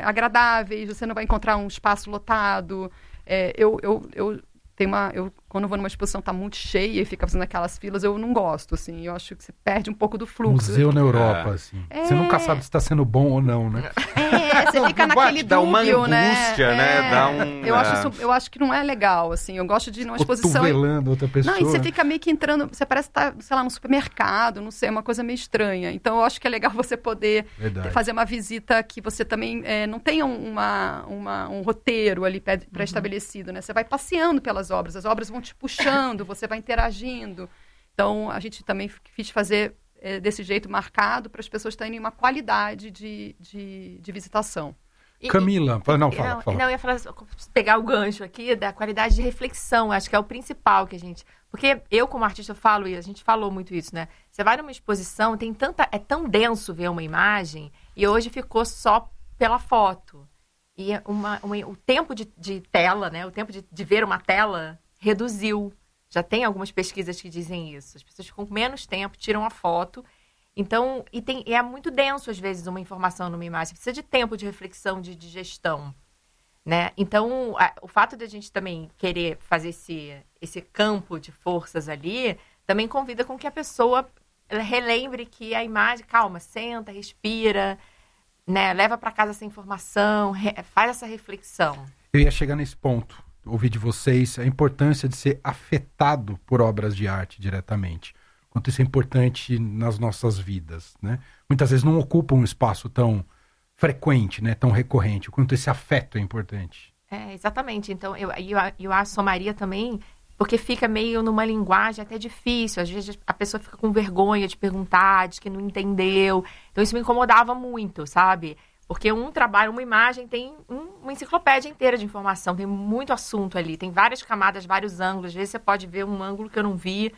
agradáveis, você não vai encontrar um espaço lotado. Quando eu vou numa exposição tá muito cheia e fica fazendo aquelas filas, eu não gosto, assim. Eu acho que você perde um pouco do fluxo. Museu na Europa, assim. Você nunca sabe se está sendo bom ou não, né? Você fica naquele dá uma dúbio, angústia, né? Dá Eu acho que não é legal, assim. Eu gosto de ir numa exposição... Cotovelando outra pessoa. Não, e você fica meio que entrando... Você parece estar, sei lá, num supermercado, não sei, é uma coisa meio estranha. Então, eu acho que é legal você poder fazer uma visita que você também não tenha um roteiro ali pré-estabelecido, né? Você vai passeando pelas obras, as obras vão te puxando, você vai interagindo. Então, a gente também quis fazer desse jeito marcado para as pessoas terem uma qualidade de visitação. Camila, fala. Não, eu ia falar, pegar o gancho aqui da qualidade de reflexão, acho que é o principal que a gente... Porque eu, como artista, falo, e a gente falou muito isso, né? Você vai numa exposição, é tão denso ver uma imagem, e hoje ficou só pela foto. E o tempo de tela, né? O tempo de ver uma tela reduziu. Já tem algumas pesquisas que dizem isso. As pessoas ficam com menos tempo, tiram a foto. Então, é muito denso, às vezes, uma informação numa imagem. Precisa de tempo de reflexão, de digestão, né? Então, o fato de a gente também querer fazer esse campo de forças ali, também convida com que a pessoa relembre que a imagem... Calma, senta, respira, né? Leva para casa essa informação, faz essa reflexão. Eu ia chegar nesse ponto, ouvir de vocês a importância de ser afetado por obras de arte diretamente. Quanto isso é importante nas nossas vidas, né? Muitas vezes não ocupa um espaço tão frequente, né? Tão recorrente. O quanto esse afeto é importante. Exatamente. Então, eu acho somaria também, porque fica meio numa linguagem até difícil. Às vezes a pessoa fica com vergonha de perguntar, de que não entendeu. Então, isso me incomodava muito, sabe? Porque um trabalho, uma imagem tem uma enciclopédia inteira de informação, tem muito assunto ali, tem várias camadas, vários ângulos. Às vezes você pode ver um ângulo que eu não vi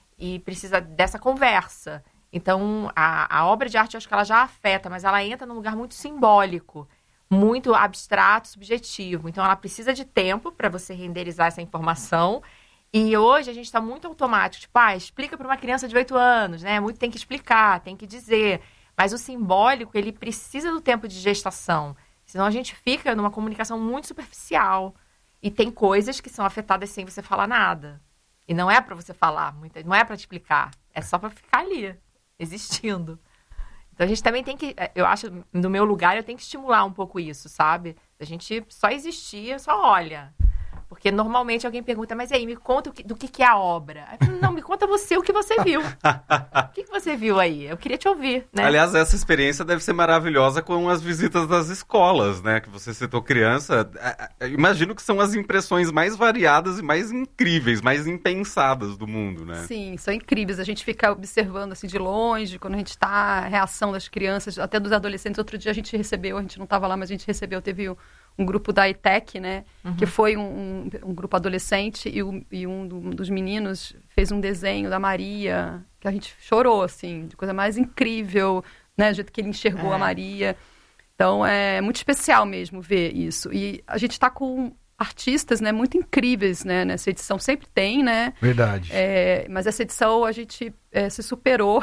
e precisa dessa conversa. Então, a obra de arte, eu acho que ela já afeta, mas ela entra num lugar muito simbólico, muito abstrato, subjetivo. Então, ela precisa de tempo para você renderizar essa informação. E hoje a gente está muito automático, tipo, explica para uma criança de 8 anos, né? Muito tem que explicar, tem que dizer. Mas o simbólico, ele precisa do tempo de gestação. Senão a gente fica numa comunicação muito superficial. E tem coisas que são afetadas sem você falar nada. E não é para você falar, não é para te explicar. É só para ficar ali, existindo. Então a gente também tem que, eu acho, no meu lugar, eu tenho que estimular um pouco isso, sabe? A gente só existir, só olha. Porque normalmente alguém pergunta, mas aí, me conta do que é a obra. Aí eu falo, não, me conta você o que você viu. O que você viu aí? Eu queria te ouvir, né? Aliás, essa experiência deve ser maravilhosa com as visitas das escolas, né? Que você citou criança. Imagino que são as impressões mais variadas e mais incríveis, mais impensadas do mundo, né? Sim, são incríveis. A gente fica observando assim de longe, quando a gente está, a reação das crianças, até dos adolescentes. Outro dia a gente não estava lá, mas a gente recebeu, teve um grupo da ETEC, né? Uhum. Que foi um grupo adolescente e um dos meninos fez um desenho da Maria, que a gente chorou, assim, de coisa mais incrível, né? Do jeito que ele enxergou a Maria. Então, é muito especial mesmo ver isso. E a gente está com artistas, né, muito incríveis, né, nessa edição. Sempre tem, né? Verdade. Mas essa edição a gente se superou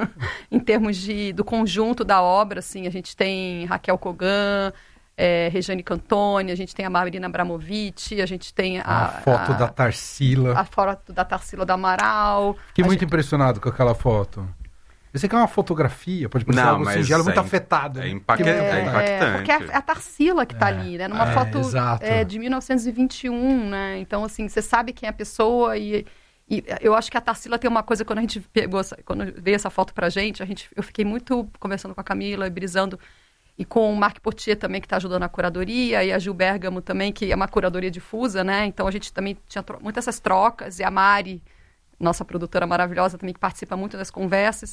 em termos do conjunto da obra, assim. A gente tem Raquel Kogan, Regiane Cantoni, a gente tem a Marina Abramovic, a gente tem a foto da Tarsila. A foto da Tarsila do Amaral. Fiquei muito impressionado com aquela foto. Eu sei que é uma fotografia, pode parecer algo singelo, muito afetada. É impactante. Porque é a Tarsila que está ali, né? Numa foto de 1921, né? Então, assim, você sabe quem é a pessoa e eu acho que a Tarsila tem uma coisa, quando a gente quando veio essa foto pra gente, eu fiquei muito conversando com a Camila e brisando, e com o Marc Potier também, que está ajudando a curadoria, e a Gil Bergamo também, que é uma curadoria difusa, né? Então a gente também tinha muitas essas trocas, e a Mari, nossa produtora maravilhosa também, que participa muito das conversas,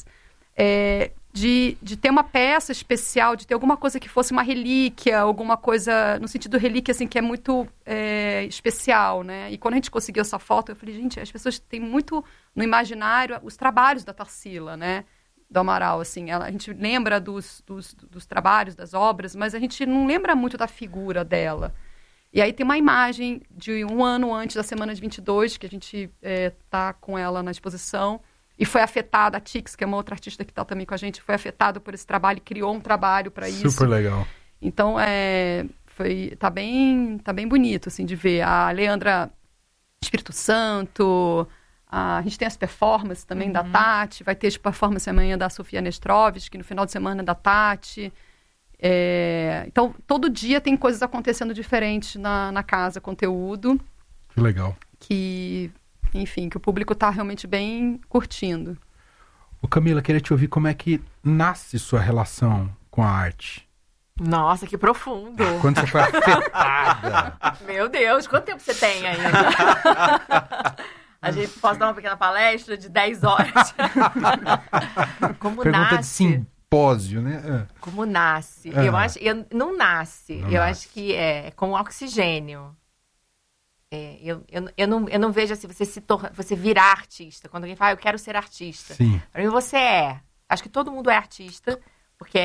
de ter uma peça especial, de ter alguma coisa que fosse uma relíquia, alguma coisa, no sentido relíquia, assim, que é muito especial, né? E quando a gente conseguiu essa foto, eu falei, gente, as pessoas têm muito no imaginário os trabalhos da Tarsila, né? Do Amaral, assim, a gente lembra dos trabalhos, das obras, mas a gente não lembra muito da figura dela. E aí tem uma imagem de um ano antes da Semana de 22, que a gente tá com ela na exposição, e foi afetada, a Tix, que é uma outra artista que está também com a gente, foi afetada por esse trabalho, criou um trabalho para isso. Super legal. Então, tá bem bonito, assim, de ver. A Leandra Espírito Santo, a gente tem as performances também da Tati, vai ter performance amanhã da Sofia Nestrovich, que no final de semana da Tati. Então, todo dia tem coisas acontecendo diferentes na casa, conteúdo. Que legal. Que, enfim, que o público está realmente bem curtindo. Ô Camila, queria te ouvir como é que nasce sua relação com a arte. Nossa, que profundo. Quando você foi afetada. Meu Deus, quanto tempo você tem aí? A gente pode dar uma pequena palestra de 10 horas. Como Pergunta nasce? de simpósio, né? Como nasce? Não nasce. Eu acho que é com oxigênio. Eu não vejo assim, você virar artista. Quando alguém fala, eu quero ser artista. Sim. Pra mim, você é. Acho que todo mundo é artista, porque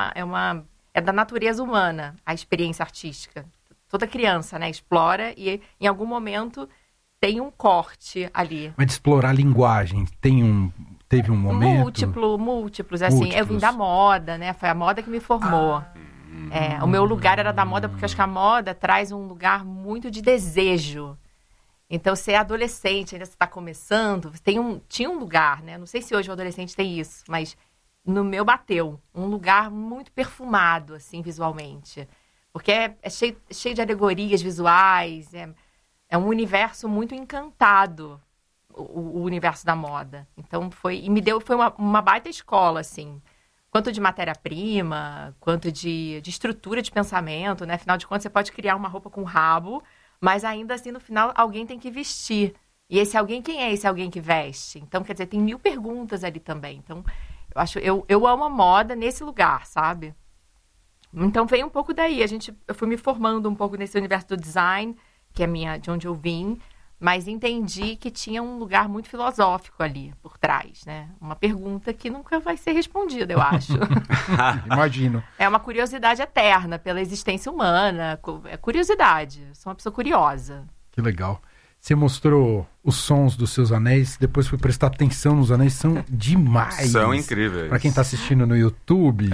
é da natureza humana a experiência artística. Toda criança, né, explora e em algum momento tem um corte ali. Mas de explorar a linguagem, teve um momento? Múltiplos, assim. Eu vim da moda, né? Foi a moda que me formou. O meu lugar era da moda, porque eu acho que a moda traz um lugar muito de desejo. Então, você é adolescente, ainda você está começando, tinha um lugar, né? Não sei se hoje o adolescente tem isso, mas no meu bateu. Um lugar muito perfumado, assim, visualmente. Porque é cheio de alegorias visuais, é um universo muito encantado, o universo da moda. Então, foi uma baita escola, assim. Quanto de matéria-prima, quanto de estrutura de pensamento, né? Afinal de contas, você pode criar uma roupa com rabo, mas ainda assim, no final, alguém tem que vestir. E esse alguém, quem é esse alguém que veste? Então, quer dizer, tem 1000 perguntas ali também. Então, eu amo a moda nesse lugar, sabe? Então, veio um pouco daí. Eu fui me formando um pouco nesse universo do design, que é de onde eu vim, mas entendi que tinha um lugar muito filosófico ali por trás, né? Uma pergunta que nunca vai ser respondida, eu acho. Imagino. É uma curiosidade eterna pela existência humana. É curiosidade. Sou uma pessoa curiosa. Que legal. Você mostrou os sons dos seus anéis, depois fui prestar atenção nos anéis, são demais. São incríveis. Para quem está assistindo no YouTube,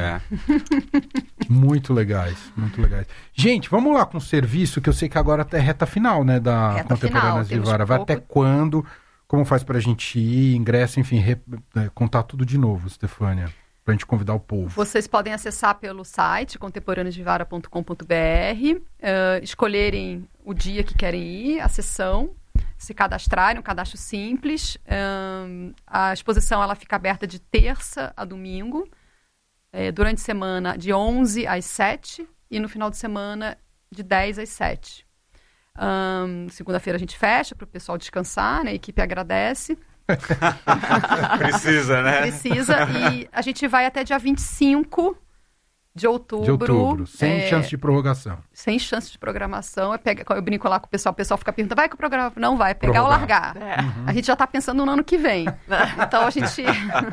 muito legais, muito legais. Gente, vamos lá com o serviço, que eu sei que agora é reta final, né, da Contemporâneas Vivara. Vai até quando? Como faz para a gente ir, ingresso, enfim, contar tudo de novo, Stefânia, para a gente convidar o povo. Vocês podem acessar pelo site contemporâneasvivara.com.br, escolherem o dia que querem ir, a sessão, se cadastrarem, um cadastro simples. A exposição ela fica aberta de terça a domingo, durante a semana de 11 às 7 e no final de semana de 10 às 7. Segunda-feira a gente fecha para o pessoal descansar, né? A equipe agradece. Precisa, né? Precisa. E a gente vai até dia 25 de outubro. Sem chance de prorrogação. Sem chance de programação. Eu brinco lá com o pessoal fica perguntando, vai que o programa... Não vai, pegar ou largar. A gente já está pensando no ano que vem. Então, a gente...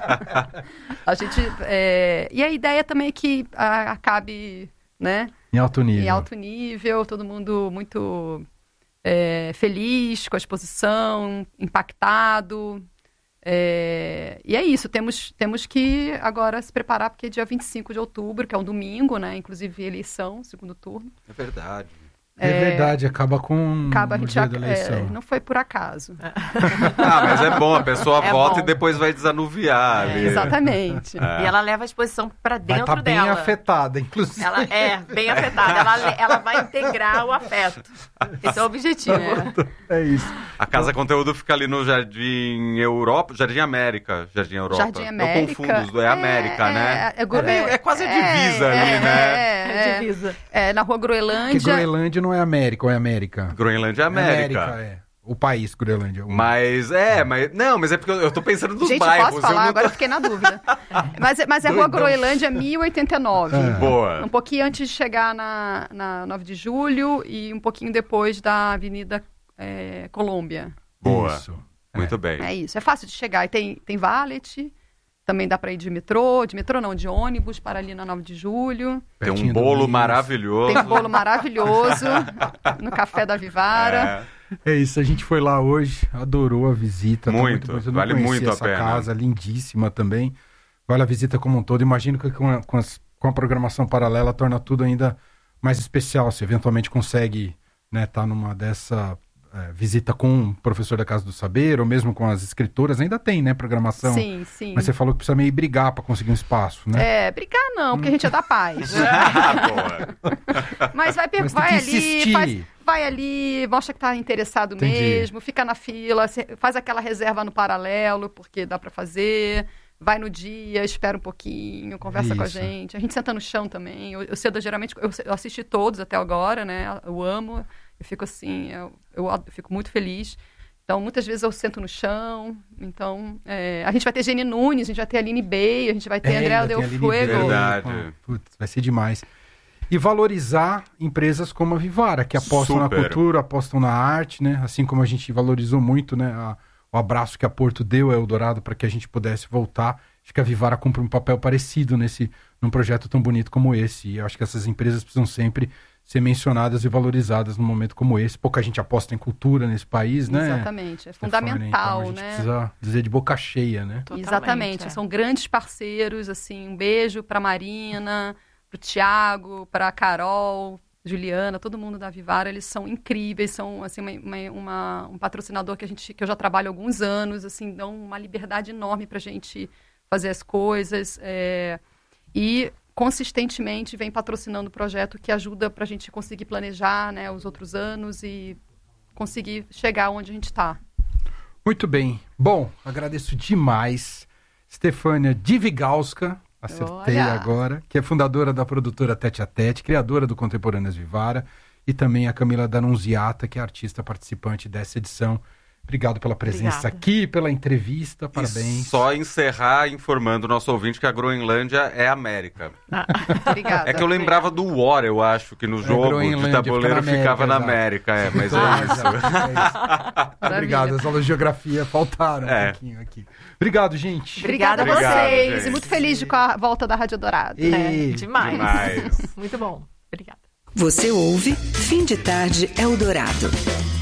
E a ideia também é que acabe, né? Em alto nível. Em alto nível, todo mundo muito feliz com a exposição, impactado. E é isso, temos que agora se preparar, porque é dia 25 de outubro, que é um domingo, né? Inclusive eleição, segundo turno. É verdade. É verdade, acaba com o dia da eleição. Não foi por acaso. Mas é bom, a pessoa vota e depois vai desanuviar. Exatamente. E ela leva a exposição para dentro vai dela. Bem afetada, inclusive. Ela bem afetada. Ela vai integrar o afeto. Esse é o objetivo. É isso. A Casa Conteúdo fica ali no Jardim Europa, Jardim América. Jardim Europa. Jardim América. Eu confundo, América, né? É quase a divisa ali, né? É divisa. Na Rua Groenlândia. Porque Groenlândia não é América, ou é América? Groenlândia é América. O país Groenlândia. Mas é porque eu tô pensando nos Gente, bairros. Posso falar? Agora eu fiquei na dúvida. Mas é Rua Groenlândia 1089. Boa. Um pouquinho antes de chegar na 9 de julho e um pouquinho depois da Avenida Colômbia. Boa. Isso. Muito bem. É isso. É fácil de chegar. E tem valet. Também dá para ir de metrô não, de ônibus para ali na 9 de julho. Tem um bolo maravilhoso. Tem um bolo maravilhoso no Café da Vivara. É isso, a gente foi lá hoje, adorou a visita. Muito, vale muito a pena. Essa casa lindíssima também. Vale a visita como um todo. Imagino que com as com a programação paralela torna tudo ainda mais especial. Você eventualmente consegue, né, tá numa dessa visita com um professor da Casa do Saber, ou mesmo com as escritoras, ainda tem, né, programação. Sim, sim. Mas você falou que precisa meio brigar para conseguir um espaço, né? Brigar não, porque a gente é da paz. Mas vai ali, mostra que tá interessado mesmo, fica na fila, faz aquela reserva no paralelo, porque dá para fazer, vai no dia, espera um pouquinho, conversa com a gente. A gente senta no chão também. Eu cedo, geralmente, eu assisti todos até agora, né? Eu amo. Eu fico assim, eu fico muito feliz. Então, muitas vezes eu sento no chão. Então, a gente vai ter Jenny Nunes, a gente vai ter Aline Bey, a gente vai ter Andréa Del Fuego. Verdade. Putz, vai ser demais. E valorizar empresas como a Vivara, que apostam na cultura, apostam na arte, né? Assim como a gente valorizou muito, né? O abraço que a Porto deu a Eldorado para que a gente pudesse voltar. Acho que a Vivara cumpre um papel parecido num projeto tão bonito como esse. E eu acho que essas empresas precisam sempre ser mencionadas e valorizadas num momento como esse. Pouca gente aposta em cultura nesse país, né? Exatamente, é fundamental, então a gente precisa dizer de boca cheia, né? Totalmente, exatamente, são grandes parceiros, assim, um beijo para Marina, para o Thiago, para a Carol, Juliana, todo mundo da Vivara, eles são incríveis, são assim, um patrocinador que eu já trabalho há alguns anos, assim, dão uma liberdade enorme para a gente fazer as coisas, e consistentemente vem patrocinando o projeto que ajuda para a gente conseguir planejar, né, os outros anos e conseguir chegar onde a gente está. Muito bem. Bom, agradeço demais Stefânia Divigalska, acertei agora, que é fundadora da produtora Tete a Tete, criadora do Contemporâneas Vivara, e também a Camila D'Annunziata, que é artista participante dessa edição. Obrigado pela presença aqui, pela entrevista, parabéns. E só encerrar informando o nosso ouvinte que a Groenlândia é América. Obrigada. É que eu lembrava do War, eu acho, que no jogo de tabuleiro ficava na América. Mas é isso. Obrigado, as aulas de geografia faltaram um pouquinho aqui. Obrigado, gente. Obrigada a vocês. Gente. E muito feliz com a volta da Rádio Dourado. Demais. Muito bom. Obrigada. Você ouve Fim de Tarde Eldorado.